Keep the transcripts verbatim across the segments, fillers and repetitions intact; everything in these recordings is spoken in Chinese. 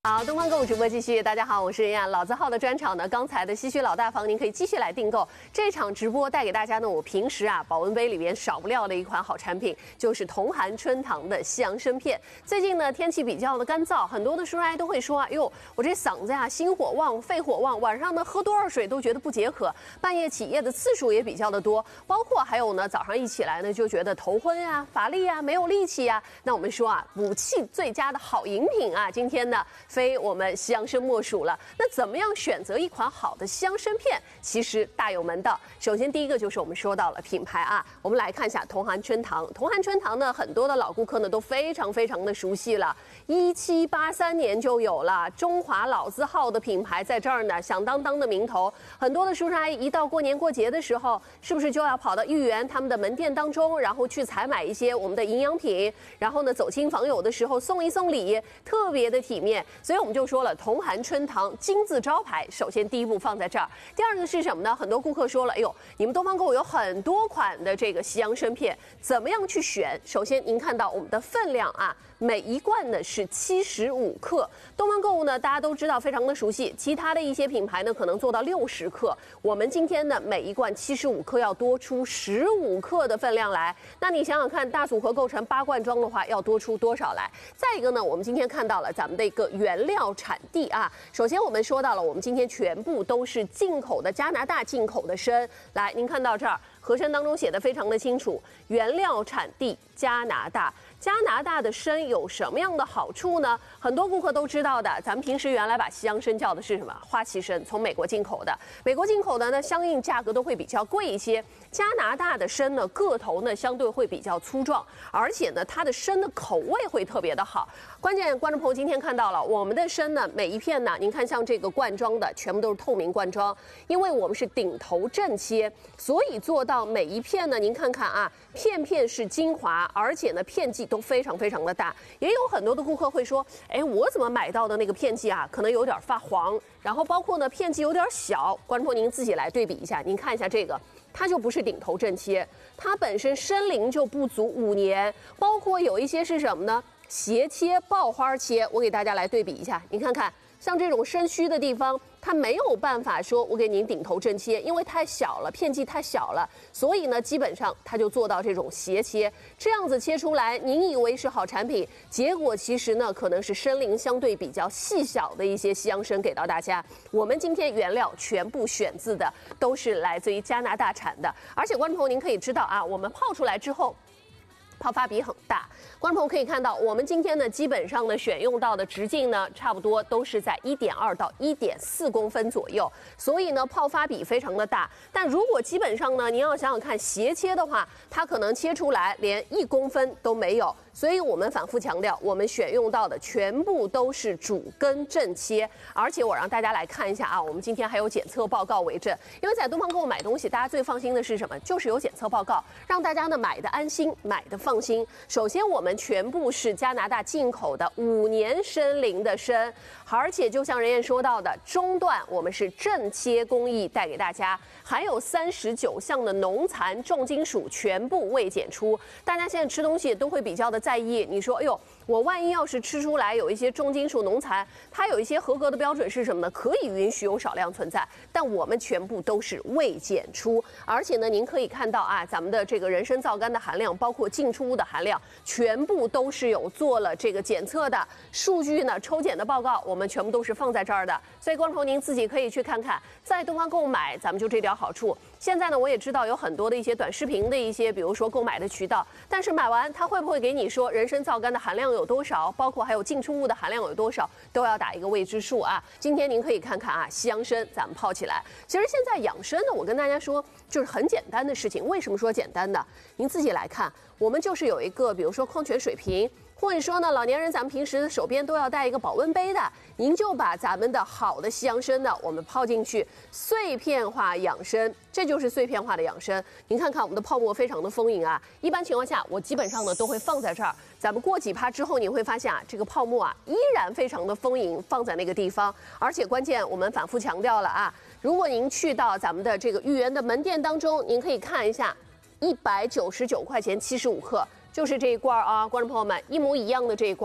好，东方购物直播继续。大家好，我是燕。老字号的专场呢，刚才的西区老大房，您可以继续来订购。这场直播带给大家呢，我平时啊保温杯里面少不了的一款好产品，就是同涵春堂的西洋参片。最近呢天气比较的干燥，很多的叔叔阿姨都会说啊，哟，我这嗓子呀、啊、心火旺、肺火旺，晚上呢喝多少水都觉得不解渴，半夜起夜的次数也比较的多，包括还有呢早上一起来呢就觉得头昏呀、啊、乏力呀、啊、没有力气呀、啊。那我们说啊，补气最佳的好饮品啊，今天呢。非我们西洋参莫属了。那怎么样选择一款好的西洋参片？其实大有门道。首先第一个就是我们说到了品牌啊，我们来看一下同涵春堂。同涵春堂呢，很多的老顾客呢都非常非常的熟悉了，一七八三年就有了，中华老字号的品牌在这儿呢，响当当的名头。很多的叔叔阿姨一到过年过节的时候，是不是就要跑到豫园他们的门店当中，然后去采买一些我们的营养品，然后呢走亲访友的时候送一送礼，特别的体面。所以我们就说了，同涵春堂金字招牌，首先第一步放在这儿。第二个是什么呢？很多顾客说了，哎呦，你们东方购物有很多款的这个西洋参片，怎么样去选？首先您看到我们的分量啊，每一罐呢是七十五克。东方购物呢，大家都知道非常的熟悉，其他的一些品牌呢可能做到六十克。我们今天呢每一罐七十五克要多出十五克的分量来。那你想想看，大组合构成八罐装的话，要多出多少来？再一个呢，我们今天看到了咱们的一个原料产地啊。首先我们说到了，我们今天全部都是进口的加拿大进口的参。来，您看到这儿，盒身当中写的非常的清楚，原料产地加拿大。加拿大的参有什么样的好处呢？很多顾客都知道的，咱们平时原来把西洋参叫的是什么？花旗参，从美国进口的。美国进口的呢，相应价格都会比较贵一些。加拿大的参呢，个头呢相对会比较粗壮，而且呢，它的参的口味会特别的好。关键观众朋友今天看到了，我们的参呢，每一片呢，您看像这个罐装的，全部都是透明罐装，因为我们是顶头正切，所以做到每一片呢，您看看啊，片片是精华，而且呢，片剂都非常非常的大。也有很多的顾客会说，哎，我怎么买到的那个片剂啊，可能有点发黄，然后包括呢片剂有点小。观众朋友您自己来对比一下，您看一下这个，它就不是顶头正切，它本身参龄就不足五年，包括有一些是什么呢？斜切、爆花切，我给大家来对比一下，您看看。像这种深虚的地方，它没有办法说我给您顶头正切，因为太小了，片剂太小了，所以呢，基本上它就做到这种斜切，这样子切出来，您以为是好产品，结果其实呢，可能是参龄相对比较细小的一些西洋参给到大家。我们今天原料全部选自的都是来自于加拿大产的，而且观众朋友您可以知道啊，我们泡出来之后。泡发比很大，观众朋友可以看到，我们今天呢，基本上呢选用到的直径呢，差不多都是在一点二到一点四公分左右，所以呢，泡发比非常的大。但如果基本上呢，您要想想看斜切的话，它可能切出来连一公分都没有。所以我们反复强调，我们选用到的全部都是主根正切，而且我让大家来看一下啊，我们今天还有检测报告为证。因为在东方购物买东西，大家最放心的是什么？就是有检测报告，让大家呢买的安心，买的放心。首先，我们全部是加拿大进口的五年参龄的参，而且就像人燕说到的，中段我们是正切工艺带给大家，还有三十九项的农残重金属全部未检出。大家现在吃东西都会比较的在意，你说，哎呦，我万一要是吃出来有一些重金属农残，它有一些合格的标准是什么呢？可以允许有少量存在，但我们全部都是未检出。而且呢，您可以看到啊，咱们的这个人参皂苷的含量，包括进出物的含量，全部都是有做了这个检测的数据呢，抽检的报告，我们全部都是放在这儿的。所以观众朋友您自己可以去看看，在东方购买，咱们就这点好处。现在呢，我也知道有很多的一些短视频的一些，比如说购买的渠道，但是买完它会不会给你说人参皂苷的含量有多少，包括还有进出物的含量有多少，都要打一个未知数啊。今天您可以看看啊，西洋参咱们泡起来。其实现在养生呢，我跟大家说就是很简单的事情。为什么说简单呢？您自己来看，我们就是有一个，比如说矿泉水瓶。或者说呢，老年人咱们平时手边都要带一个保温杯的，您就把咱们的好的西洋参呢，我们泡进去，碎片化养生，这就是碎片化的养生。您看看我们的泡沫非常的丰盈啊，一般情况下我基本上呢都会放在这儿，咱们过几趴之后，你会发现啊，这个泡沫啊依然非常的丰盈，放在那个地方，而且关键我们反复强调了啊，如果您去到咱们的这个豫园的门店当中，您可以看一下，一百九十九块钱七十五克。就是这一罐啊，观众朋友们，一模一样的这一罐，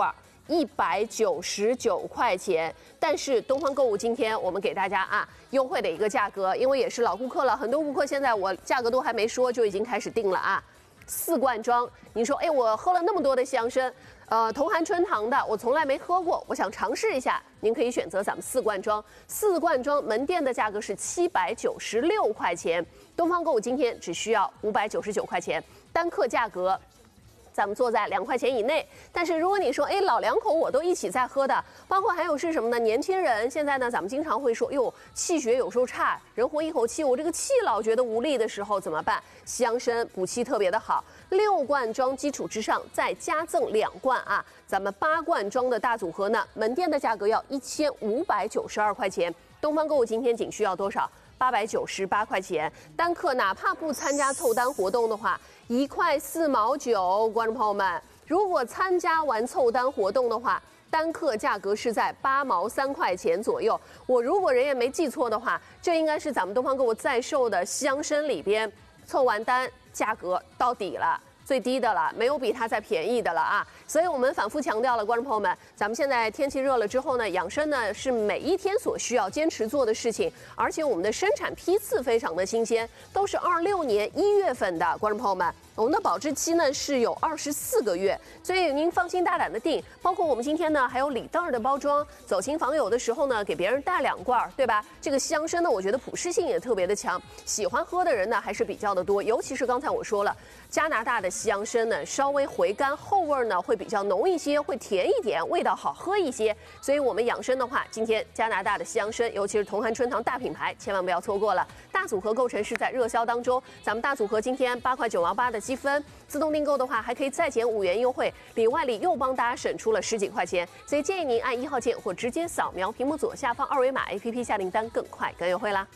一百九十九块钱。但是东方购物今天我们给大家啊优惠的一个价格，因为也是老顾客了，很多顾客现在我价格都还没说就已经开始定了啊。四罐装，您说，哎，我喝了那么多的西洋参，呃，同含春堂的，我从来没喝过，我想尝试一下，您可以选择咱们四罐装。四罐装门店的价格是七百九十六块钱，东方购物今天只需要五百九十九块钱，单客价格。咱们做在两块钱以内，但是如果你说，哎，老两口我都一起在喝的，包括还有是什么呢？年轻人现在呢，咱们经常会说，哟，气血有时候差，人活一口气，我这个气老觉得无力的时候怎么办？西洋参补气特别的好，六罐装基础之上再加赠两罐啊，咱们八罐装的大组合呢，门店的价格要一千五百九十二块钱，东方购物今天仅需要多少？八百九十八块钱，单客哪怕不参加凑单活动的话，一块四毛九。观众朋友们，如果参加完凑单活动的话，单客价格是在八毛三块钱左右。我如果人也没记错的话，这应该是咱们东方购物在售的西洋参里边凑完单价格到底了。最低的了，没有比它再便宜的了啊！所以我们反复强调了，观众朋友们，咱们现在天气热了之后呢，养生呢是每一天所需要坚持做的事情，而且我们的生产批次非常的新鲜，都是二六年一月份的，观众朋友们，我们的保质期呢是有二十四个月，所以您放心大胆的订。包括我们今天呢还有礼袋的包装，走亲访友的时候呢给别人带两罐，对吧？这个西洋参呢，我觉得普适性也特别的强，喜欢喝的人呢还是比较的多，尤其是刚才我说了，加拿大的西洋参呢稍微回甘，后味呢会比较浓一些，会甜一点，味道好喝一些。所以我们养生的话，今天加拿大的西洋参，尤其是同含春堂大品牌，千万不要错过了。大组合购成是在热销当中，咱们大组合今天八块九毛八的积分，自动订购的话还可以再减五元优惠，里外里又帮大家省出了十几块钱。所以建议您按一号键或直接扫描屏幕左下方二维码 A P P 下订单，更快更优惠啦。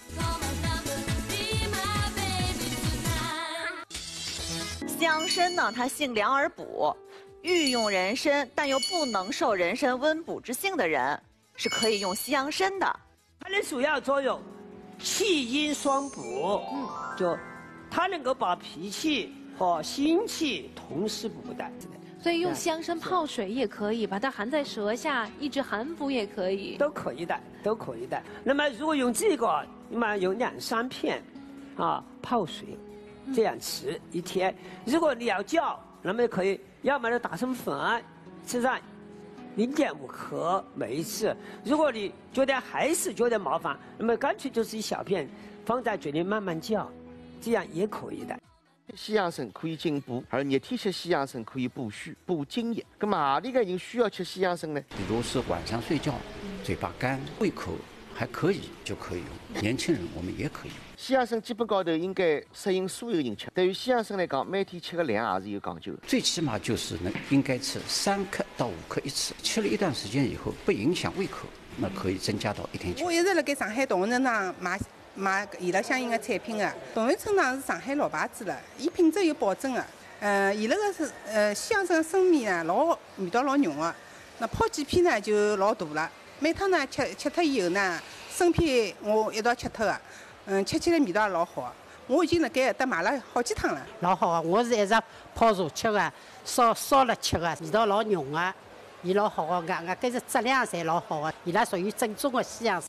西洋参呢，它性凉而补，欲用人参但又不能受人参温补之性的人，是可以用西洋参的。 它的主要作用，气阴双补，嗯，就它能够把脾气和心气同时补的。 所以用西洋参泡水也可以，把它含在舌下，抑制寒伏也可以， 都可以的，都可以的。那么如果用这个，那么用两三片，啊，泡水。这样吃一天，如果你要嚼，那么可以，要么就打成粉，吃上零点五克每一次。如果你觉得还是觉得麻烦，那么干脆就是一小片放在嘴里慢慢嚼，这样也可以的。 西洋参可以进补，而热天吃西洋参可以补虚、补津液。那么哪里个人需要吃西洋参呢？ 比如是晚上睡觉，嘴巴干、胃口还可以就可以用。年轻人我们也可以用。 西洋参基本高头应该适应所有人吃。对于西洋参来讲，每天吃的量也是有讲究的。 最起码就是能应该吃三克到五克一次，吃了一段时间以后不影响胃口，那可以增加到一天吃。 我一直辣盖上海同仁堂买买伊拉相应的产品的。同仁春堂是上海老牌子了，伊品质有保证的。呃，伊拉个是呃西洋参参米呢，老味道老浓的，那泡几片呢就老大了。每趟呢吃吃脱以后呢，生片我一道吃脱的。嗯，吃起来味道也老好，我已经辣盖搭买了好几趟了。 老好啊，我是一直泡茶吃的，烧烧了吃的，味道老浓的，伊老好的，外外搿是质量侪老好的，伊拉属于正宗的西洋参。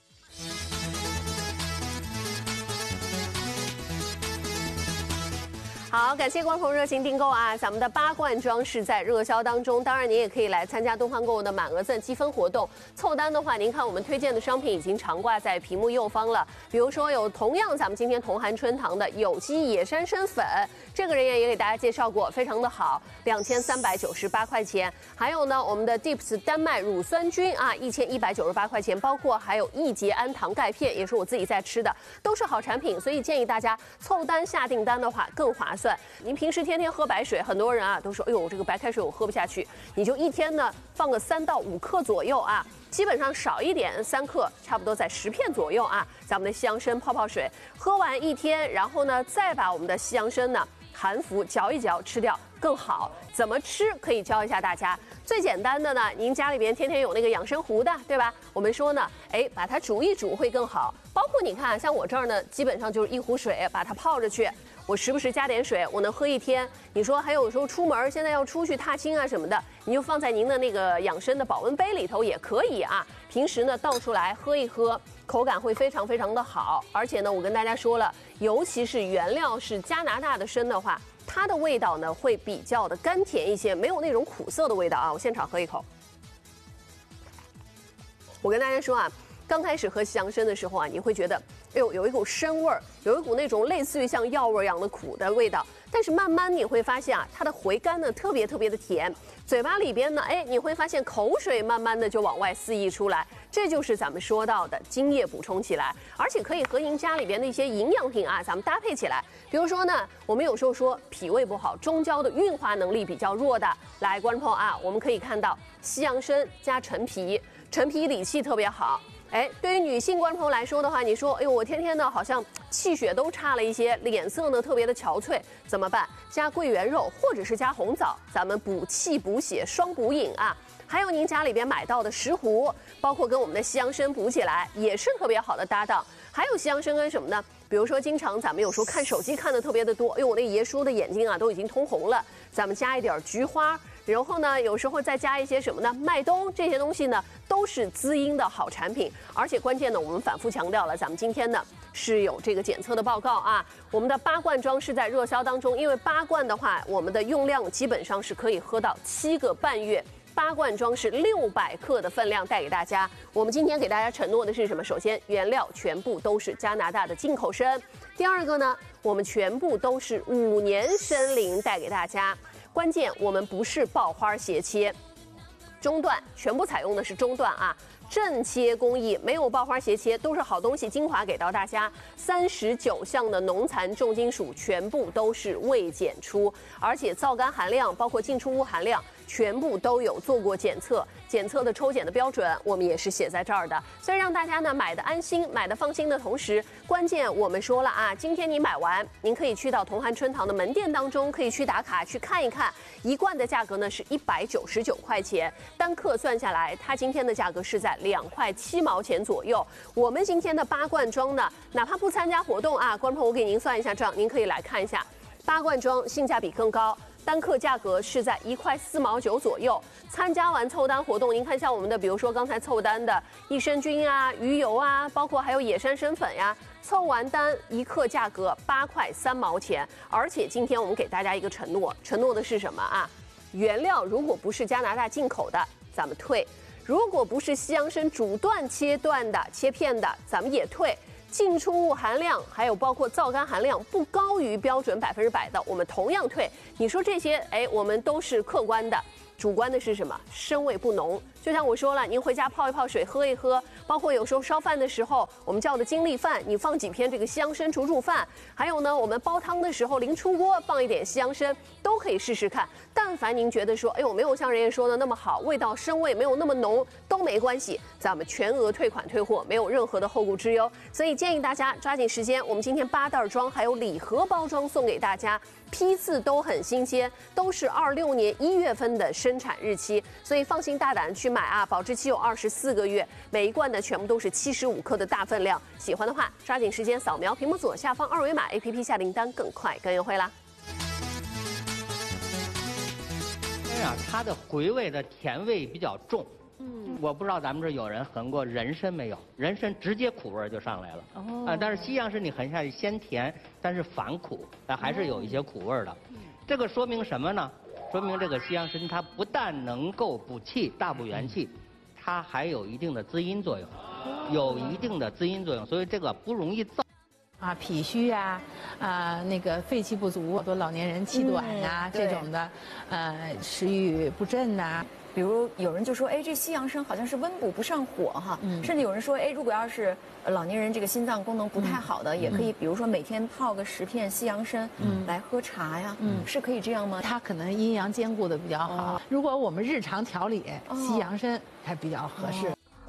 好，感谢观众热情订购啊！咱们的八罐装是在热销当中，当然您也可以来参加东方购物的满额赠积分活动。凑单的话，您看我们推荐的商品已经常挂在屏幕右方了。比如说有同样咱们今天同含春堂的有机野山参粉，这个人也也给大家介绍过，非常的好，两千三百九十八块钱。还有呢，我们的 Dips 丹麦乳酸菌啊，一千一百九十八块钱，包括还有益节氨糖钙片，也是我自己在吃的，都是好产品，所以建议大家凑单下订单的话更划算。您平时天天喝白水，很多人啊都说，哎呦，这个白开水我喝不下去，你就一天呢放个三到五克左右啊，基本上少一点三克，差不多在十片左右啊。咱们的西洋参泡泡水，喝完一天，然后呢再把我们的西洋参呢含服嚼一嚼吃掉更好。怎么吃可以教一下大家。最简单的呢，您家里边天天有那个养生壶的，对吧？我们说呢，哎，把它煮一煮会更好。包包括你看，像我这儿呢，基本上就是一壶水，把它泡着去。我时不时加点水，我能喝一天。你说还有时候出门，现在要出去踏青啊什么的，你就放在您的那个养生的保温杯里头也可以啊。平时呢倒出来喝一喝，口感会非常非常的好。而且呢，我跟大家说了，尤其是原料是加拿大的参的话，它的味道呢会比较的甘甜一些，没有那种苦涩的味道啊。我现场喝一口。我跟大家说啊。刚开始喝西洋参的时候啊，你会觉得，哎呦，有一股参味儿，有一股那种类似于像药味一样的苦的味道。但是慢慢你会发现啊，它的回甘呢特别特别的甜，嘴巴里边呢，哎，你会发现口水慢慢的就往外肆意出来，这就是咱们说到的津液补充起来，而且可以和您家里边的一些营养品啊，咱们搭配起来。比如说呢，我们有时候说脾胃不好、中焦的运化能力比较弱的，来，观众朋友啊，我们可以看到西洋参加陈皮，陈皮理气特别好。哎，对于女性观众朋友来说的话，你说，哎呦，我天天呢好像气血都差了一些，脸色呢特别的憔悴，怎么办？加桂圆肉或者是加红枣，咱们补气补血双补饮啊。还有您家里边买到的石斛，包括跟我们的西洋参补起来，也是特别好的搭档。还有西洋参跟什么呢？比如说，经常咱们有时候看手机看的特别的多，哎呦，我那爷叔的眼睛啊都已经通红了，咱们加一点菊花。然后呢，有时候再加一些什么呢？麦冬这些东西呢，都是滋阴的好产品。而且关键呢，我们反复强调了，咱们今天呢是有这个检测的报告啊。我们的八罐装是在热销当中，因为八罐的话，我们的用量基本上是可以喝到七个半月。八罐装是六百克的分量带给大家。我们今天给大家承诺的是什么？首先，原料全部都是加拿大的进口参。第二个呢，我们全部都是五年参龄带给大家。关键我们不是爆花斜切，中段全部采用的是中段啊，正切工艺，没有爆花斜切，都是好东西，精华给到大家。三十九项的农残重金属全部都是未检出，而且皂苷含量包括进出污含量全部都有做过检测，检测的抽检的标准我们也是写在这儿的，所以让大家呢买的安心、买的放心的同时，关键我们说了啊，今天你买完，您可以去到同涵春堂的门店当中，可以去打卡去看一看，一罐的价格呢是一百九十九块钱，单克算下来，它今天的价格是在两块七毛钱左右。我们今天的八罐装呢，哪怕不参加活动啊，观众朋友我给您算一下账，您可以来看一下，八罐装性价比更高。单克价格是在一块四毛九左右。参加完凑单活动，您看像我们的，比如说刚才凑单的益生菌啊、鱼油啊，包括还有野山参粉呀，凑完单一克价格八块三毛钱。而且今天我们给大家一个承诺，承诺的是什么啊？原料如果不是加拿大进口的，咱们退；如果不是西洋参主段切断的、切片的，咱们也退。进出物含量还有包括皂苷含量不高于标准百分之百的，我们同样退。你说这些，哎，我们都是客观的，主观的是什么？参味不浓。就像我说了，您回家泡一泡水喝一喝，包括有时候烧饭的时候，我们叫的精力饭，你放几片这个西洋参煮煮饭。还有呢，我们煲汤的时候，临出锅放一点西洋参，都可以试试看。但凡您觉得说，哎呦，没有像人家说的那么好，味道参味没有那么浓，都没关系，咱们全额退款退货，没有任何的后顾之忧。所以建议大家抓紧时间，我们今天八袋装还有礼盒包装送给大家，批次都很新鲜，都是二六年一月份的生产日期，所以放心大胆去买啊，保质期有二十四个月，每一罐呢全部都是七十五克的大分量。喜欢的话，抓紧时间扫描屏幕左下方二维码 A P P 下订单，更快更优惠啦。 啊，它的回味的甜味比较重。嗯，我不知道咱们这有人横过人参没有？人参直接苦味就上来了。哦，啊，但是西洋参你横下去鲜甜，但是反苦，但还是有一些苦味的。嗯，这个说明什么呢？说明这个西洋参它不但能够补气、大补元气，它还有一定的滋阴作用，有一定的滋阴作用，所以这个不容易燥。 啊，脾虚啊，啊，那个肺气不足，好多老年人气短呀、啊嗯、这种的，呃，食欲不振呐、啊。 比如有人就说，哎，这西洋参好像是温补不上火哈，嗯、甚至有人说，哎，如果要是老年人这个心脏功能不太好的，嗯、也可以，比如说每天泡个十片西洋参，嗯，来喝茶呀，嗯，是可以这样吗？ 它可能阴阳兼顾的比较好。哦、如果我们日常调理，哦、西洋参还比较合适。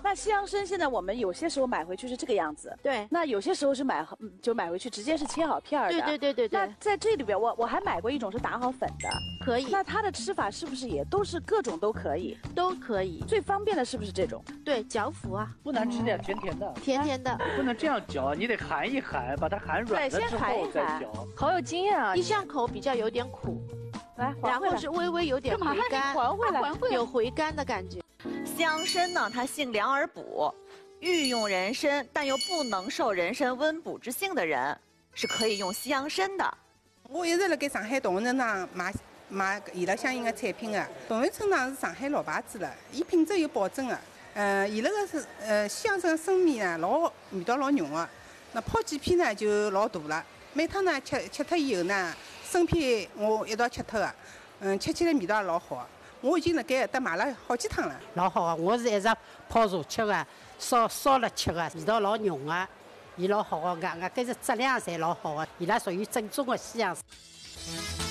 那西洋参现在我们有些时候买回去是这个样子， 对。 那有些时候是买就买回去直接是切好片儿的， 对对对对对。 那在这里边，我我还买过一种是打好粉的， 可以。 那它的吃法是不是也都是各种都可以？ 都可以。 最方便的是不是这种？ 对，嚼服啊。 不能吃点甜甜的。 甜甜的。 不能这样嚼，你得含一含，把它含软了之后再嚼。 好有经验啊！ 一巷口比较有点苦， 来， 然后是微微有点回甘， 还回来， 有回甘的感觉。 西洋参呢，它性凉而补，欲用人参但又不能受人参温补之性的人，是可以用西洋参的。 我一直辣盖上海动物城场买买伊拉相应的产品的。动物城场是上海老牌子了，伊品质有保证的。呃，伊拉个是呃西洋参的参味呢，老味道老浓的。那泡几片呢就老大了，每趟呢吃吃脱以后呢，生片我一道吃脱的，嗯，吃起来味道也老好。我已经辣盖搭买了好几趟了。 老好啊！我是一直泡茶吃的，烧烧了吃的，味道老浓的，伊老好个，外加搿是质量侪老好的，伊拉属于正宗的西洋参。